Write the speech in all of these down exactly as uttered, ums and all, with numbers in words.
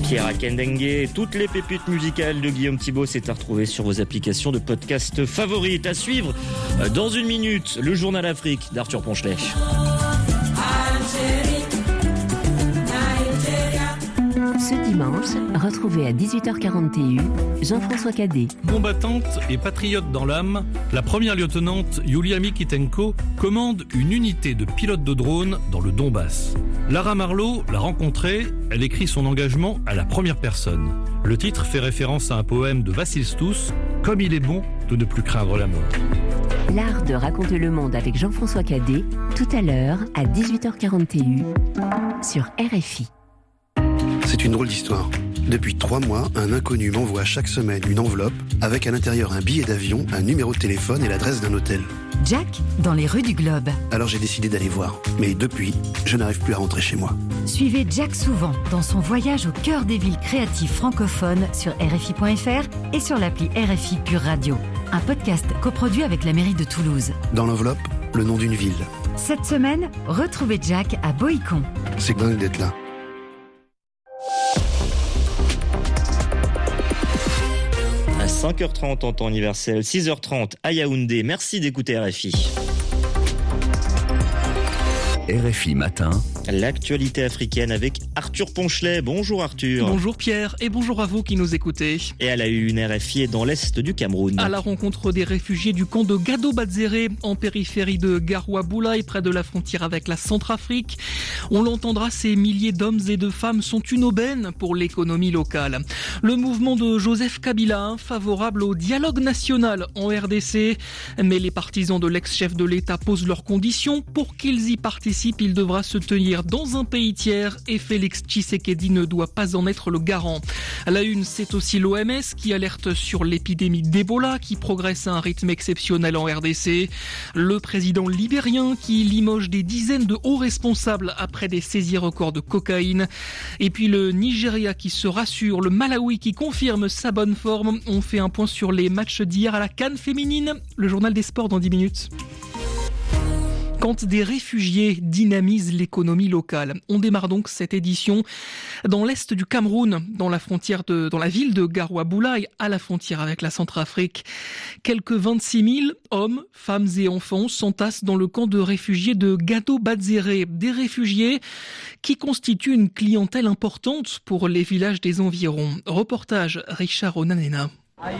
Kiera Kendengue, toutes les pépites musicales de Guillaume Thibault, c'est à retrouver sur vos applications de podcast favorites. À suivre dans une minute, le journal Afrique d'Arthur Ponchelet. Ce dimanche, retrouvez à dix-huit heures quarante et un Jean-François Cadet. Combattante et patriote dans l'âme, la première lieutenant Yulia Mikitenko commande une unité de pilotes de drones dans le Donbass. Lara Marlowe l'a rencontrée, elle écrit son engagement à la première personne. Le titre fait référence à un poème de Vassil Stouss, « Comme il est bon de ne plus craindre la mort ». L'art de raconter le monde avec Jean-François Cadet, tout à l'heure à dix-huit heures quarante et un sur R F I. C'est une drôle d'histoire. Depuis trois mois, un inconnu m'envoie chaque semaine une enveloppe avec à l'intérieur un billet d'avion, un numéro de téléphone et l'adresse d'un hôtel. Jack, dans les rues du Globe. Alors j'ai décidé d'aller voir. Mais depuis, je n'arrive plus à rentrer chez moi. Suivez Jack souvent dans son voyage au cœur des villes créatives francophones sur R F I point F R et sur l'appli R F I Pure Radio. Un podcast coproduit avec la mairie de Toulouse. Dans l'enveloppe, le nom d'une ville. Cette semaine, retrouvez Jack à Boïcon. C'est dingue d'être là. À cinq heures trente en temps universel, six heures trente à Yaoundé. Merci d'écouter R F I. R F I Matin. L'actualité africaine avec Arthur Ponchelet. Bonjour Arthur. Bonjour Pierre et bonjour à vous qui nous écoutez. Et à la une, R F I est dans l'est du Cameroun. À la rencontre des réfugiés du camp de Gado-Badzéré, en périphérie de Garoua-Boulaye, près de la frontière avec la Centrafrique. On l'entendra, ces milliers d'hommes et de femmes sont une aubaine pour l'économie locale. Le mouvement de Joseph Kabila, favorable au dialogue national en R D C. Mais les partisans de l'ex-chef de l'État posent leurs conditions. Pour qu'ils y participent, il devra se tenir dans un pays tiers et Félix Tshisekedi ne doit pas en être le garant. À la une, c'est aussi l'O M S qui alerte sur l'épidémie d'Ebola qui progresse à un rythme exceptionnel en R D C. Le président libérien qui limoge des dizaines de hauts responsables après des saisies records de cocaïne. Et puis le Nigeria qui se rassure, le Malawi qui confirme sa bonne forme. On fait un point sur les matchs d'hier à la CAN féminine. Le journal des sports dans dix minutes. Quand des réfugiés dynamisent l'économie locale. On démarre donc cette édition dans l'est du Cameroun, dans la frontière de, dans la ville de Garoua-Boulaye, à la frontière avec la Centrafrique. Quelques vingt-six mille hommes, femmes et enfants s'entassent dans le camp de réfugiés de Gado-Badzéré. Des réfugiés qui constituent une clientèle importante pour les villages des environs. Reportage Richard Onanena.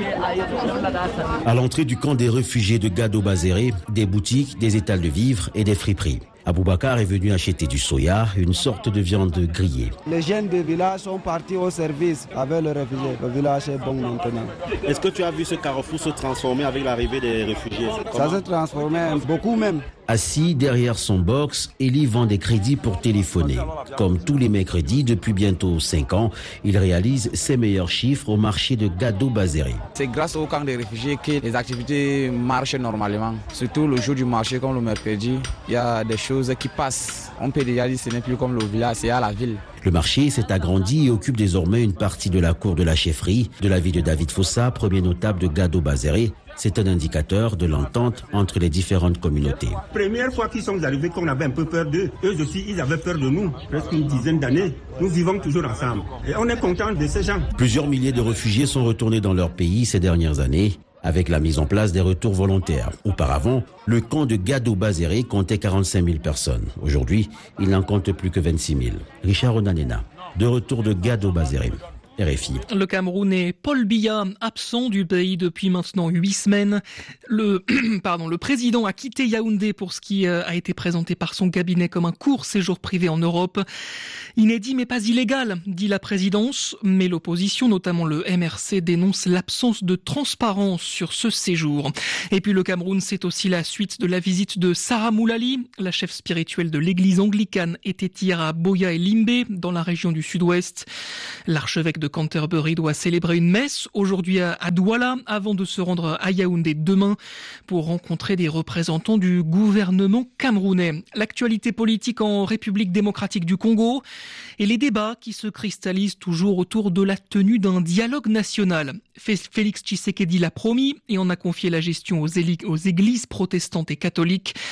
À l'entrée du camp des réfugiés de Gado-Badzéré, des boutiques, des étals de vivres et des friperies. Aboubacar est venu acheter du soya, une sorte de viande grillée. Les jeunes des villages sont partis au service avec les réfugiés. Le village est bon maintenant. Est-ce que tu as vu ce carrefour se transformer avec l'arrivée des réfugiés? Ça s'est transformé beaucoup même. Assis derrière son box, Eli vend des crédits pour téléphoner. Comme tous les mercredis, depuis bientôt cinq ans, il réalise ses meilleurs chiffres au marché de Gado-Badzéré. C'est grâce au camp des réfugiés que les activités marchent normalement. Surtout le jour du marché, comme le mercredi, il y a des choses qui passent. On peut déjà dire que ce n'est plus comme le village, c'est à la ville. Le marché s'est agrandi et occupe désormais une partie de la cour de la chefferie de la ville de David Fossa, premier notable de Gado-Badzéré. C'est un indicateur de l'entente entre les différentes communautés. Première fois qu'ils sont arrivés, qu'on avait un peu peur d'eux. Eux aussi, ils avaient peur de nous. Presque une dizaine d'années. Nous vivons toujours ensemble. Et on est content de ces gens. Plusieurs milliers de réfugiés sont retournés dans leur pays ces dernières années, avec la mise en place des retours volontaires. Auparavant, le camp de Gado-Badzéré comptait quarante-cinq mille personnes. Aujourd'hui, il n'en compte plus que vingt-six mille. Richard Onanena, de retour de Gado-Badzéré. R F I. Le Camerounais Paul Biya, absent du pays depuis maintenant huit semaines. Le, pardon, le président a quitté Yaoundé pour ce qui a été présenté par son cabinet comme un court séjour privé en Europe. Inédit mais pas illégal, dit la présidence, mais l'opposition, notamment le M R C, dénonce l'absence de transparence sur ce séjour. Et puis le Cameroun, c'est aussi la suite de la visite de Sarah Moulali, la chef spirituelle de l'église anglicane, était hier à Boya et Limbe, dans la région du sud-ouest. L'archevêque de Canterbury doit célébrer une messe aujourd'hui à Douala avant de se rendre à Yaoundé demain pour rencontrer des représentants du gouvernement camerounais. L'actualité politique en République démocratique du Congo et les débats qui se cristallisent toujours autour de la tenue d'un dialogue national. Félix Tshisekedi l'a promis et en a confié la gestion aux, éli- aux églises protestantes et catholiques.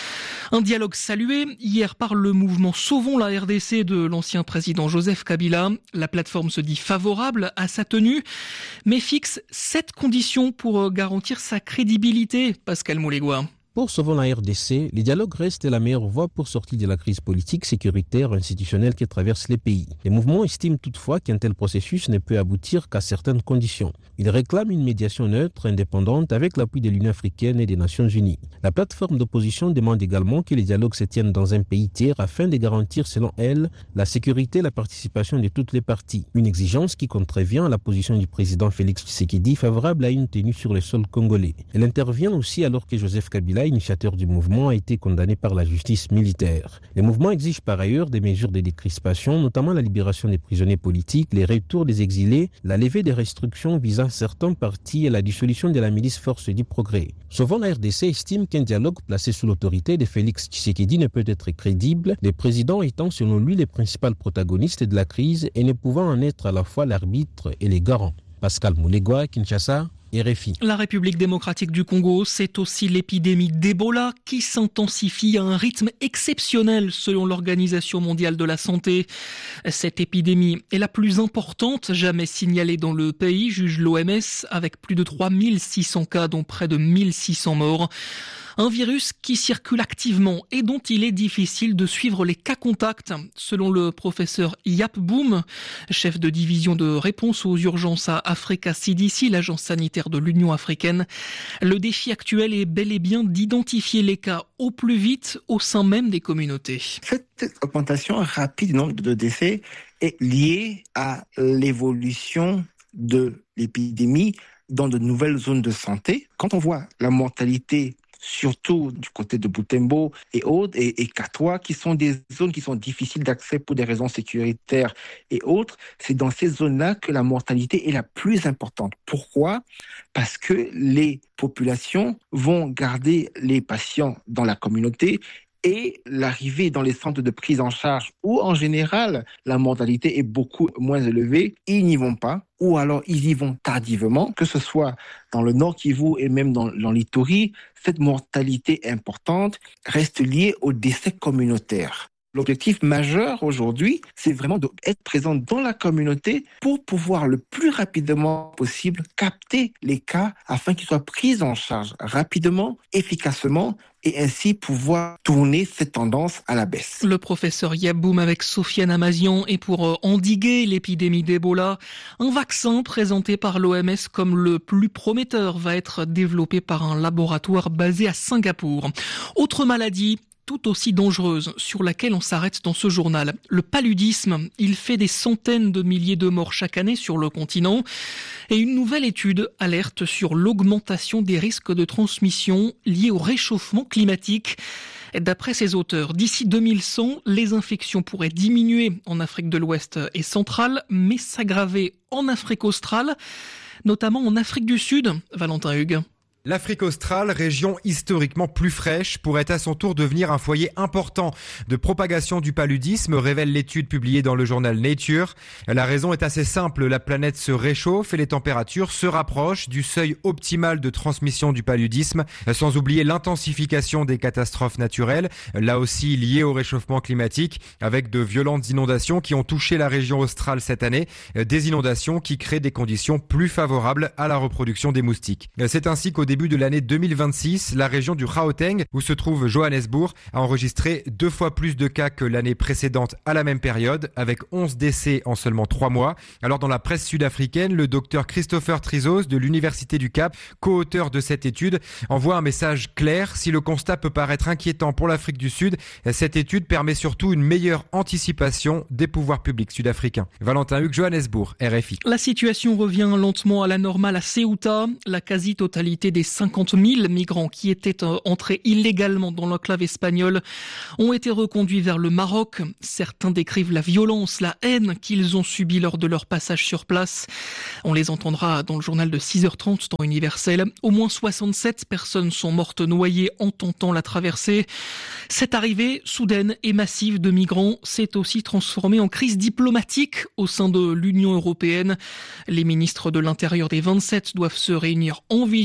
Un dialogue salué hier par le mouvement Sauvons la R D C de l'ancien président Joseph Kabila. La plateforme se dit favorable à sa tenue, mais fixe sept conditions pour garantir sa crédibilité. Pascal Moulégois. Pour Sauvons la R D C, le dialogue reste la meilleure voie pour sortir de la crise politique, sécuritaire, institutionnelle qui traverse les pays. Les mouvements estiment toutefois qu'un tel processus ne peut aboutir qu'à certaines conditions. Ils réclament une médiation neutre, indépendante, avec l'appui de l'Union africaine et des Nations unies. La plateforme d'opposition demande également que les dialogues se tiennent dans un pays tiers afin de garantir, selon elle, la sécurité et la participation de toutes les parties. Une exigence qui contrevient à la position du président Félix Tshisekedi favorable à une tenue sur le sol congolais. Elle intervient aussi alors que Joseph Kabila, initiateur du mouvement, a été condamné par la justice militaire. Le mouvement exige par ailleurs des mesures de décrispation, notamment la libération des prisonniers politiques, les retours des exilés, la levée des restrictions visant certains partis et la dissolution de la milice Force du Progrès. Souvent, la R D C estime qu'un dialogue placé sous l'autorité de Félix Tshisekedi ne peut être crédible, le président étant selon lui le principal protagoniste de la crise et ne pouvant en être à la fois l'arbitre et le garant. Pascal Moulégois, Kinshasa, R F I. La République démocratique du Congo, c'est aussi l'épidémie d'Ebola qui s'intensifie à un rythme exceptionnel selon l'Organisation mondiale de la santé. Cette épidémie est la plus importante jamais signalée dans le pays, juge l'O M S, avec plus de trois mille six cents cas, dont près de mille six cents morts. Un virus qui circule activement et dont il est difficile de suivre les cas contacts. Selon le professeur Yap Boum, chef de division de réponse aux urgences à Africa C D C, l'agence sanitaire de l'Union africaine, le défi actuel est bel et bien d'identifier les cas au plus vite au sein même des communautés. Cette augmentation rapide du nombre de décès est liée à l'évolution de l'épidémie dans de nouvelles zones de santé. Quand on voit la mortalité surtout du côté de Butembo et autres, et, et Katoa, qui sont des zones qui sont difficiles d'accès pour des raisons sécuritaires et autres, c'est dans ces zones-là que la mortalité est la plus importante. Pourquoi ? Parce que les populations vont garder les patients dans la communauté et l'arrivée dans les centres de prise en charge où, en général, la mortalité est beaucoup moins élevée, ils n'y vont pas, ou alors ils y vont tardivement, que ce soit dans le Nord Kivu et même dans, dans l'Ituri, cette mortalité importante reste liée au décès communautaire. L'objectif majeur aujourd'hui, c'est vraiment d'être présent dans la communauté pour pouvoir le plus rapidement possible capter les cas afin qu'ils soient pris en charge rapidement, efficacement et ainsi pouvoir tourner cette tendance à la baisse. Le professeur Yaboum avec Sofiane Amazian. Et pour endiguer l'épidémie d'Ebola, un vaccin présenté par l'O M S comme le plus prometteur va être développé par un laboratoire basé à Singapour. Autre maladie tout aussi dangereuse, sur laquelle on s'arrête dans ce journal. Le paludisme, il fait des centaines de milliers de morts chaque année sur le continent. Et une nouvelle étude alerte sur l'augmentation des risques de transmission liés au réchauffement climatique. D'après ses auteurs, d'ici deux mille cent, les infections pourraient diminuer en Afrique de l'Ouest et centrale, mais s'aggraver en Afrique australe, notamment en Afrique du Sud. Valentin Hugues. L'Afrique australe, région historiquement plus fraîche, pourrait à son tour devenir un foyer important de propagation du paludisme, révèle l'étude publiée dans le journal Nature. La raison est assez simple, la planète se réchauffe et les températures se rapprochent du seuil optimal de transmission du paludisme, sans oublier l'intensification des catastrophes naturelles, là aussi liées au réchauffement climatique, avec de violentes inondations qui ont touché la région australe cette année, des inondations qui créent des conditions plus favorables à la reproduction des moustiques. C'est ainsi qu'au début de l'année deux mille vingt-six, la région du Gauteng, où se trouve Johannesburg, a enregistré deux fois plus de cas que l'année précédente à la même période, avec onze décès en seulement trois mois. Alors dans la presse sud-africaine, le docteur Christopher Trizos de l'Université du Cap, co-auteur de cette étude, envoie un message clair. Si le constat peut paraître inquiétant pour l'Afrique du Sud, cette étude permet surtout une meilleure anticipation des pouvoirs publics sud-africains. Valentin Hugues, Johannesburg, R F I. La situation revient lentement à la normale à Ceuta. La quasi-totalité des cinquante mille migrants qui étaient entrés illégalement dans l'enclave espagnole ont été reconduits vers le Maroc. Certains décrivent la violence, la haine qu'ils ont subie lors de leur passage sur place. On les entendra dans le journal de six heures trente dans Universel. Au moins soixante-sept personnes sont mortes noyées en tentant la traversée. Cette arrivée soudaine et massive de migrants s'est aussi transformée en crise diplomatique au sein de l'Union européenne. Les ministres de l'Intérieur des vingt-sept doivent se réunir en visioconférence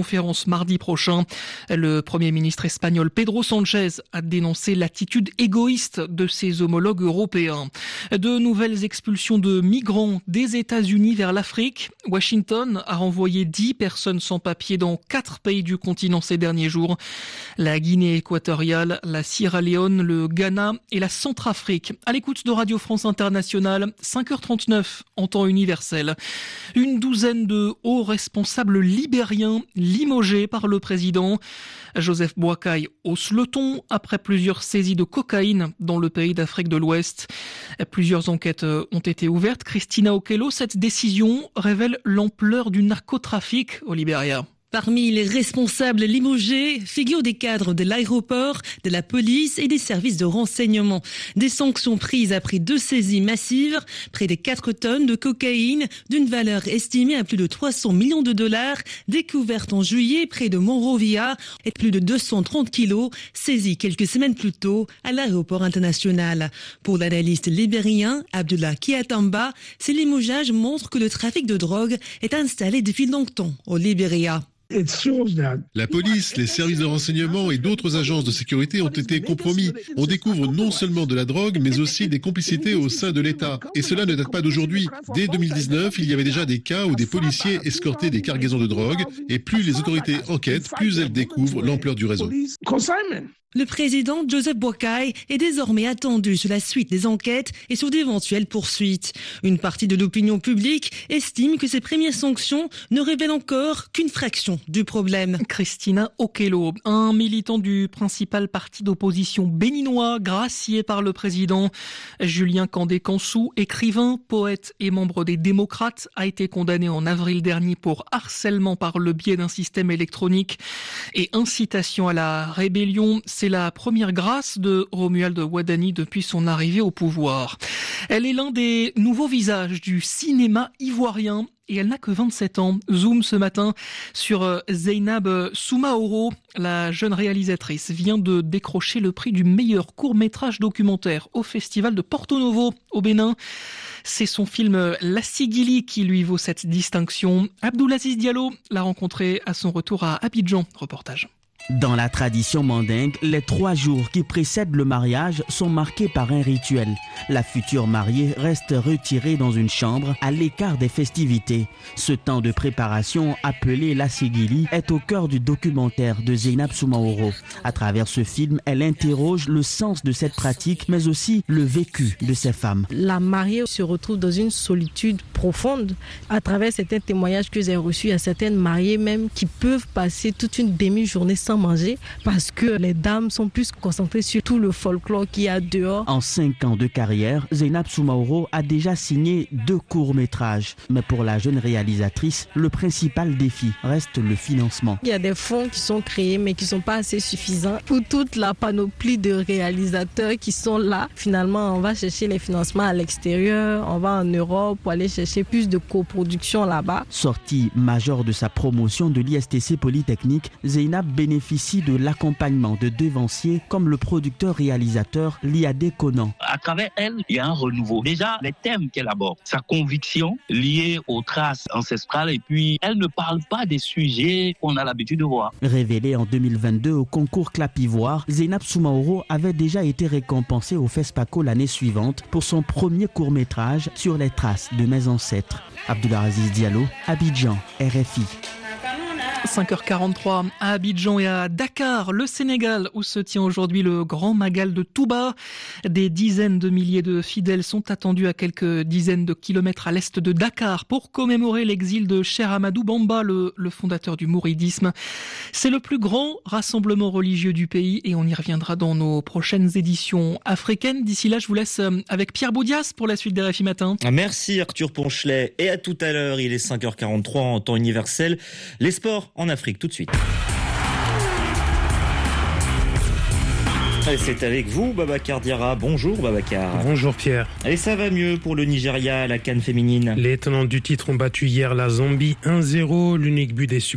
conférence mardi prochain. Le Premier ministre espagnol Pedro Sánchez a dénoncé l'attitude égoïste de ses homologues européens. De nouvelles expulsions de migrants des États-Unis vers l'Afrique. Washington a renvoyé dix personnes sans papier dans quatre pays du continent ces derniers jours. La Guinée équatoriale, la Sierra Leone, le Ghana et la Centrafrique. À l'écoute de Radio France Internationale, cinq heures trente-neuf en temps universel. Une douzaine de hauts responsables libériens limogés par le président. Joseph Boakai hausse le ton après plusieurs saisies de cocaïne dans le pays d'Afrique de l'Ouest. Plusieurs enquêtes ont été ouvertes. Christina Okello, cette décision révèle l'ampleur du narcotrafic au Libéria. Parmi les responsables limogés figurent des cadres de l'aéroport, de la police et des services de renseignement. Des sanctions prises après deux saisies massives, près de quatre tonnes de cocaïne d'une valeur estimée à plus de trois cents millions de dollars, découvertes en juillet près de Monrovia et plus de deux cent trente kilos saisis quelques semaines plus tôt à l'aéroport international. Pour l'analyste libérien Abdullah Kiatamba, ces limogeages montrent que le trafic de drogue est installé depuis longtemps au Libéria. La police, les services de renseignement et d'autres agences de sécurité ont été compromis. On découvre non seulement de la drogue, mais aussi des complicités au sein de l'État. Et cela ne date pas d'aujourd'hui. Dès deux mille dix-neuf, il y avait déjà des cas où des policiers escortaient des cargaisons de drogue. Et plus les autorités enquêtent, plus elles découvrent l'ampleur du réseau. Le président Joseph Boakai est désormais attendu sur la suite des enquêtes et sur d'éventuelles poursuites. Une partie de l'opinion publique estime que ces premières sanctions ne révèlent encore qu'une fraction du problème. Christina Okello, un militant du principal parti d'opposition béninois, gracié par le président. Julien Kandé-Kansou, écrivain, poète et membre des démocrates, a été condamné en avril dernier pour harcèlement par le biais d'un système électronique et incitation à la rébellion. C'est la première grâce de Romuald Wadani depuis son arrivée au pouvoir. Elle est l'un des nouveaux visages du cinéma ivoirien et elle n'a que vingt-sept ans. Zoom ce matin sur Zeynab Soumaoro. La jeune réalisatrice vient de décrocher le prix du meilleur court-métrage documentaire au festival de Porto Novo au Bénin. C'est son film La Sigili qui lui vaut cette distinction. Abdoulaziz Diallo l'a rencontré à son retour à Abidjan. Reportage. Dans la tradition mandingue, les trois jours qui précèdent le mariage sont marqués par un rituel. La future mariée reste retirée dans une chambre à l'écart des festivités. Ce temps de préparation, appelé La Sigili, est au cœur du documentaire de Zeynab Soumaoro. À travers ce film, elle interroge le sens de cette pratique, mais aussi le vécu de ces femmes. La mariée se retrouve dans une solitude profonde. À travers certains témoignages que j'ai reçus, il y a certaines mariées même qui peuvent passer toute une demi-journée sans manger parce que les dames sont plus concentrées sur tout le folklore qu'il y a dehors. En cinq ans de carrière, Zeynab Soumaoro a déjà signé deux courts-métrages. Mais pour la jeune réalisatrice, le principal défi reste le financement. Il y a des fonds qui sont créés mais qui ne sont pas assez suffisants. Pour toute la panoplie de réalisateurs qui sont là, finalement, on va chercher les financements à l'extérieur, on va en Europe pour aller chercher plus de coproduction là-bas. Sortie majeure de sa promotion de l'I S T C Polytechnique, Zeynab bénéficie de l'accompagnement de devanciers comme le producteur-réalisateur Liadé Conan. À travers elle, il y a un renouveau. Déjà, les thèmes qu'elle aborde, sa conviction liée aux traces ancestrales, et puis elle ne parle pas des sujets qu'on a l'habitude de voir. Révélée en deux mille vingt-deux au concours Clapivoire, Zeynab Soumaoro avait déjà été récompensée au FESPACO l'année suivante pour son premier court-métrage sur les traces de mes ancêtres. Abdoulaziz Diallo, Abidjan, R F I. cinq heures quarante-trois à Abidjan et à Dakar, le Sénégal, où se tient aujourd'hui le grand Magal de Touba. Des dizaines de milliers de fidèles sont attendus à quelques dizaines de kilomètres à l'est de Dakar pour commémorer l'exil de Cheikh Ahmadou Bamba, le, le fondateur du mouridisme. C'est le plus grand rassemblement religieux du pays et on y reviendra dans nos prochaines éditions africaines. D'ici là, je vous laisse avec Pierre Boudias pour la suite des R F I Matin. Merci Arthur Ponchelet et à tout à l'heure, il est cinq heures quarante-trois en temps universel. Les sports en Afrique tout de suite. Et c'est avec vous, Babacar Diarra. Bonjour, Babacar. Bonjour, Pierre. Et ça va mieux pour le Nigeria à la CAN féminine. Les tenants du titre ont battu hier la Zambie un zéro. L'unique but des